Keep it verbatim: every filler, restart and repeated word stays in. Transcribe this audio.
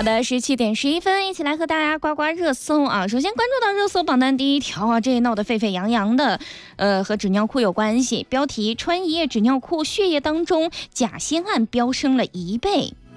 好的，十七点十一分，一起来和大家刮刮热搜啊！首先关注到热搜榜单第一条啊，这闹得沸沸扬扬的，呃，和纸尿裤有关系。标题：穿一夜纸尿裤，血液当中甲酰胺飙升了一倍。